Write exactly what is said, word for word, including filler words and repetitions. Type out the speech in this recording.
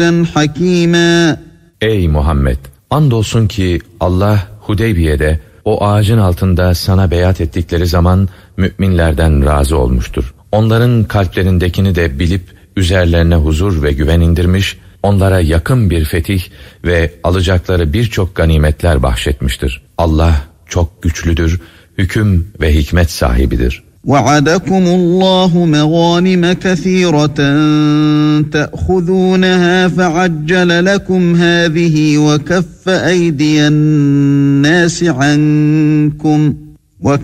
حكيما. Ey Muhammed! Andolsun ki Allah Hudeybiye'de o ağacın altında sana beyat ettikleri zaman müminlerden razı olmuştur. Onların kalplerindekini de bilip üzerlerine huzur ve güven indirmiş, onlara yakın bir fetih ve alacakları birçok ganimetler bahşetmiştir. Allah çok güçlüdür, hüküm ve hikmet sahibidir. وَعَدَكُمُ اللّٰهُ مَغَانِمَ كَثِيرَةً تَأْخُذُونَهَا فَعَجَّلَ لَكُمْ هَذِهِ وَكَفَّ أَيْدِيَ النَّاسِ عَنْكُمْ